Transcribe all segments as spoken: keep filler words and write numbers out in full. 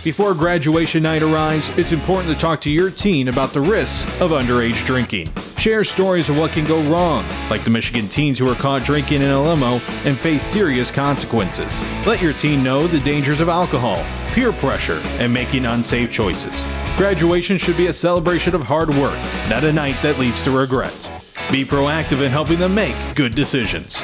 Before graduation night arrives, it's important to talk to your teen about the risks of underage drinking. Share stories of what can go wrong, like the Michigan teens who were caught drinking in a limo and face serious consequences. Let your teen know the dangers of alcohol, peer pressure, and making unsafe choices. Graduation should be a celebration of hard work, not a night that leads to regret. Be proactive in helping them make good decisions.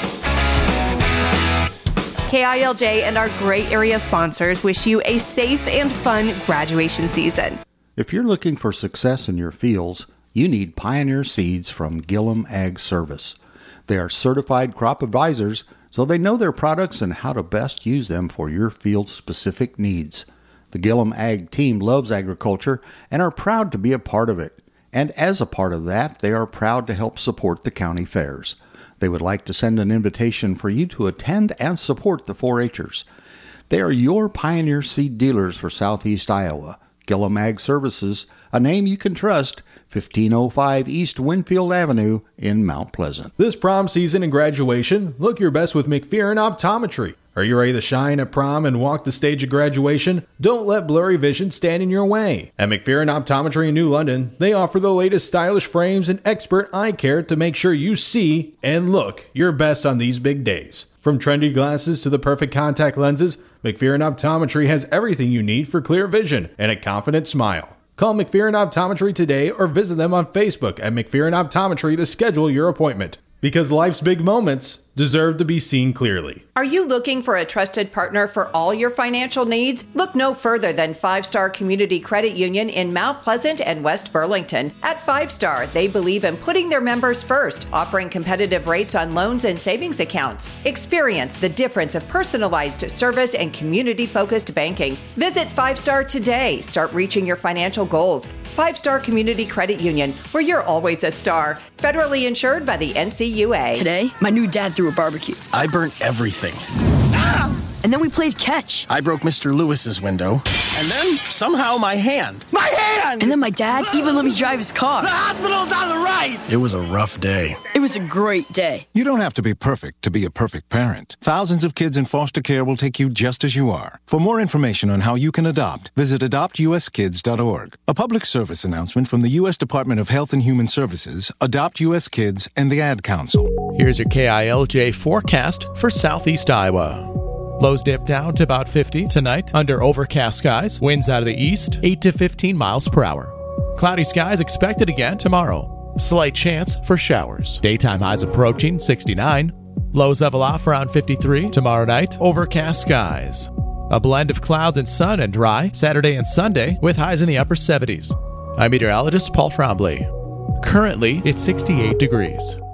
K I L J and our great area sponsors wish you a safe and fun graduation season. If you're looking for success in your fields, you need Pioneer Seeds from Gillum Ag Service. They are certified crop advisors, so they know their products and how to best use them for your field's specific needs. The Gillum Ag team loves agriculture and are proud to be a part of it. And as a part of that, they are proud to help support the county fairs. They would like to send an invitation for you to attend and support the four H'ers. They are your Pioneer Seed dealers for Southeast Iowa. Gillum Ag Services, a name you can trust, fifteen oh five East Winfield Avenue in Mount Pleasant. This prom season and graduation, look your best with McPherson Optometry. Are you ready to shine at prom and walk the stage of graduation? Don't let blurry vision stand in your way. At McPherson Optometry in New London, they offer the latest stylish frames and expert eye care to make sure you see and look your best on these big days. From trendy glasses to the perfect contact lenses, McPherson Optometry has everything you need for clear vision and a confident smile. Call McPherson Optometry today or visit them on Facebook at McPherson Optometry to schedule your appointment. Because life's big moments deserve to be seen clearly. Are you looking for a trusted partner for all your financial needs? Look no further than Five Star Community Credit Union in Mount Pleasant and West Burlington. At Five Star, they believe in putting their members first, offering competitive rates on loans and savings accounts. Experience the difference of personalized service and community-focused banking. Visit Five Star today. Start reaching your financial goals. Five Star Community Credit Union, where you're always a star. Federally insured by the N C U A. Today, my new dad threw a barbecue. I burnt everything. Ah! And then we played catch. I broke Mister Lewis's window. And then, somehow, my hand. My hand! And then my dad even let me drive his car. The hospital's on the right! It was a rough day. It was a great day. You don't have to be perfect to be a perfect parent. Thousands of kids in foster care will take you just as you are. For more information on how you can adopt, visit adopt u s kids dot org. A public service announcement from the U S Department of Health and Human Services, Adopt U S Kids, and the Ad Council. Here's your K I L J forecast for Southeast Iowa. Lows dip down to about fifty tonight under overcast skies. Winds out of the east, eight to fifteen miles per hour. Cloudy skies expected again tomorrow. Slight chance for showers. Daytime highs approaching sixty-nine. Lows level off around fifty-three. Tomorrow night, overcast skies. A blend of clouds and sun and dry Saturday and Sunday with highs in the upper seventies. I'm meteorologist Paul Trombley. Currently, it's sixty-eight degrees.